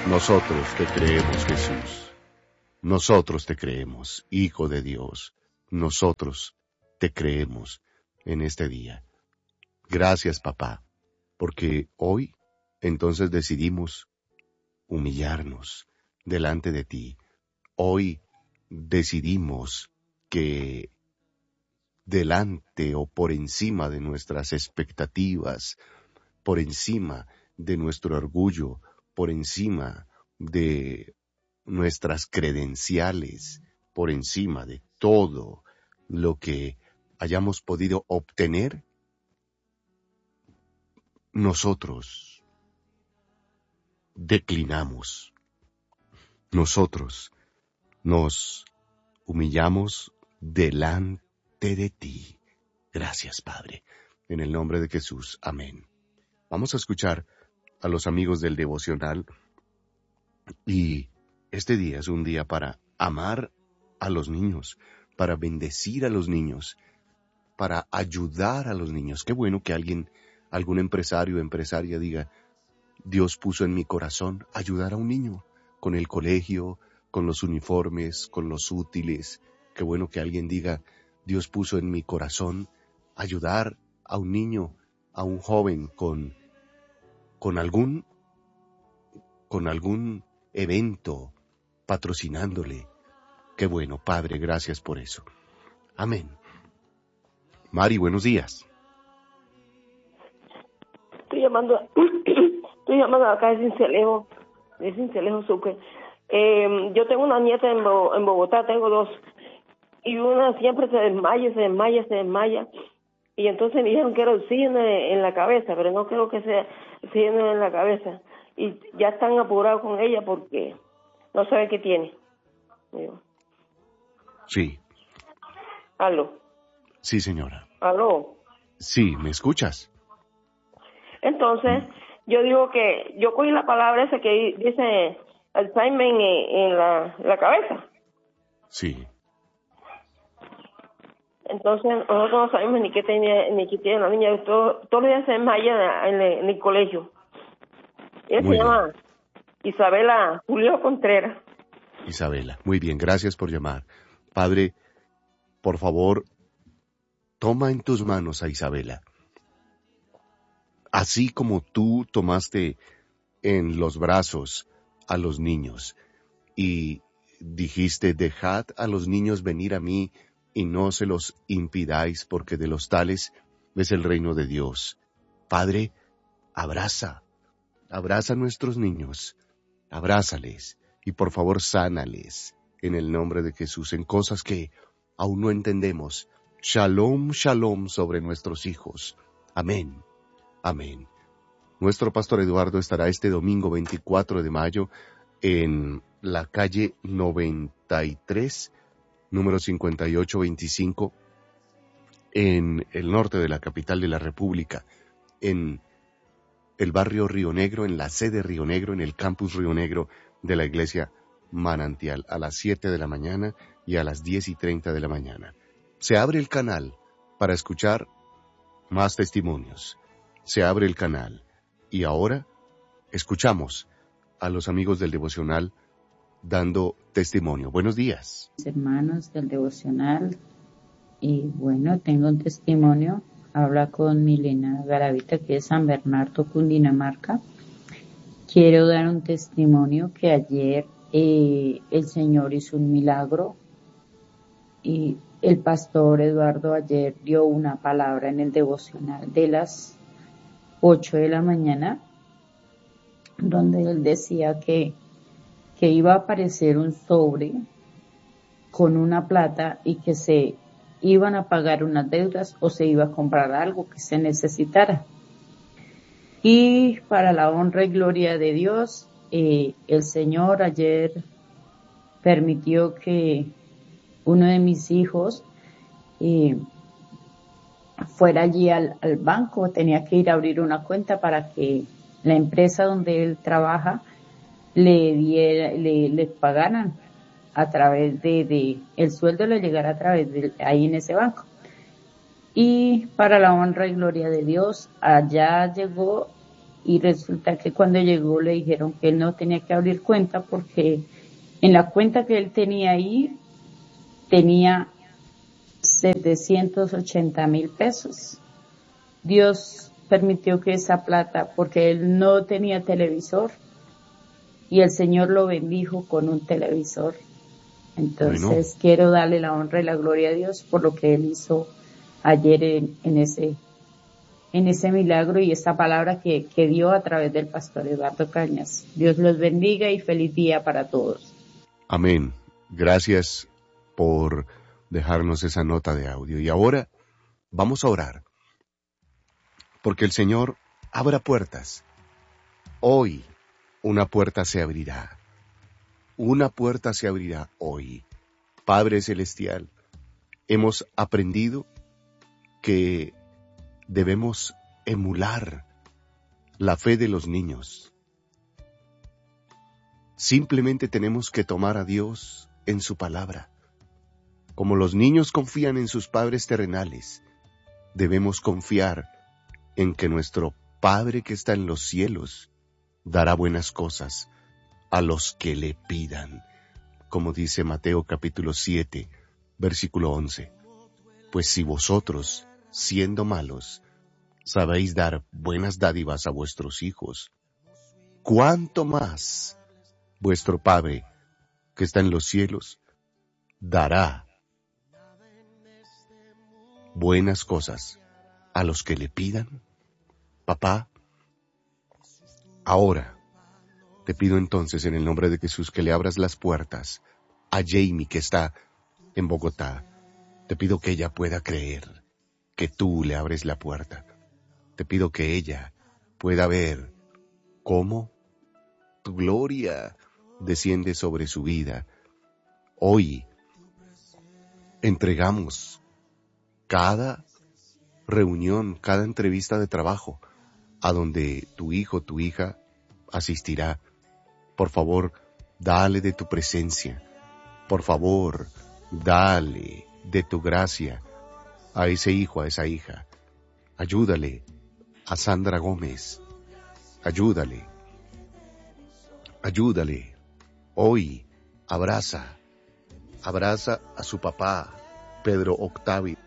Nosotros te creemos, Jesús. Nosotros te creemos, Hijo de Dios. Nosotros te creemos en este día. Gracias, papá, porque hoy entonces decidimos humillarnos delante de ti. Hoy decidimos que delante o por encima de nuestras expectativas, por encima de nuestro orgullo, por encima de nuestras credenciales, por encima de todo lo que hayamos podido obtener, nosotros declinamos, nosotros nos humillamos delante de ti. Gracias, Padre. En el nombre de Jesús. Amén. Vamos a escuchar a los amigos del devocional y este día es un día para amar a los niños, para bendecir a los niños, para ayudar a los niños. Qué bueno que algún empresario o empresaria diga, Dios puso en mi corazón ayudar a un niño con el colegio, con los uniformes, con los útiles. Qué bueno que alguien diga, Dios puso en mi corazón ayudar a un niño, a un joven con algún evento patrocinándole. Qué bueno, Padre, gracias por eso. Amén. Mari, buenos días. Estoy llamando acá de Cincelejo, Sucre. Yo tengo una nieta en Bogotá, tengo dos, y una siempre se desmaya, y entonces me dijeron que era oxígeno en la cabeza, pero no creo que sea oxígeno en la cabeza, y ya están apurados con ella porque no sabe qué tiene. Sí. ¿Aló? Sí, señora. ¿Aló? Sí, ¿me escuchas? Entonces, yo digo que yo cogí la palabra esa que dice Alzheimer en la cabeza. Sí. Entonces, nosotros no sabemos ni qué tiene la niña. Todos los días se desmaya en el colegio. Ella se llama Isabela Julio Contreras. Isabela, muy bien, gracias por llamar. Padre, por favor, toma en tus manos a Isabela. Así como tú tomaste en los brazos a los niños y dijiste, dejad a los niños venir a mí y no se los impidáis, porque de los tales es el reino de Dios. Padre, abraza a nuestros niños, abrázales y por favor sánales en el nombre de Jesús en cosas que aún no entendemos. Shalom, shalom sobre nuestros hijos. Amén. Amén. Nuestro pastor Eduardo estará este domingo 24 de mayo en la calle 93, número 5825, en el norte de la capital de la República, en el barrio Río Negro, en la sede Río Negro, en el campus Río Negro de la iglesia Manantial, a las 7 de la mañana y a las 10:30 de la mañana. Se abre el canal para escuchar más testimonios. Se abre el canal. Y ahora escuchamos a los amigos del devocional dando testimonio. Buenos días. Hermanos del devocional, y bueno, tengo un testimonio. Habla con Milena Garavita, que es San Bernardo, Cundinamarca. Quiero dar un testimonio que ayer el Señor hizo un milagro y el pastor Eduardo ayer dio una palabra en el devocional de las 8 de la mañana, donde él decía que iba a aparecer un sobre con una plata y que se iban a pagar unas deudas o se iba a comprar algo que se necesitara. Y para la honra y gloria de Dios, el Señor ayer permitió que uno de mis hijos fuera allí al banco. Tenía que ir a abrir una cuenta para que la empresa donde él trabaja le pagaran a través de el sueldo, le llegara a través de ahí en ese banco. Y para la honra y gloria de Dios, allá llegó y resulta que cuando llegó le dijeron que él no tenía que abrir cuenta porque en la cuenta que él tenía ahí tenía 780,000 pesos. Dios permitió que esa plata, porque él no tenía televisor, y el Señor lo bendijo con un televisor. Bueno, Entonces quiero darle la honra y la gloria a Dios por lo que él hizo ayer en ese milagro y esta palabra que dio a través del pastor Eduardo Cañas. Dios los bendiga y feliz día para todos. amén. Gracias por dejarnos esa nota de audio. Y ahora vamos a orar, porque el Señor abra puertas. Hoy una puerta se abrirá. Una puerta se abrirá hoy. Padre Celestial, hemos aprendido que debemos emular la fe de los niños. Simplemente tenemos que tomar a Dios en su palabra. Como los niños confían en sus padres terrenales, debemos confiar en que nuestro Padre que está en los cielos dará buenas cosas a los que le pidan, como dice Mateo capítulo 7, versículo 11. Pues si vosotros, siendo malos, sabéis dar buenas dádivas a vuestros hijos, ¿cuánto más vuestro Padre que está en los cielos dará buenas cosas a los que le pidan? Papá, ahora te pido entonces en el nombre de Jesús que le abras las puertas a Jamie que está en Bogotá. Te pido que ella pueda creer que tú le abres la puerta. Te pido que ella pueda ver cómo tu gloria desciende sobre su vida. Hoy entregamos cada reunión, cada entrevista de trabajo a donde tu hijo, tu hija asistirá. Por favor, dale de tu presencia. Por favor, dale de tu gracia a ese hijo, a esa hija. Ayúdale a Sandra Gómez. Ayúdale. Ayúdale. Hoy, abraza a su papá, Pedro Octavio.